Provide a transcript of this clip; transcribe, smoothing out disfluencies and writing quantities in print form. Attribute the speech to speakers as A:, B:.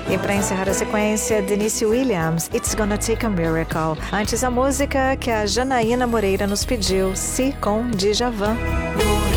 A: E para encerrar a sequência, Denise Williams, It's Gonna Take a Miracle. Antes a música que a Janaína Moreira nos pediu, Si com Djavan.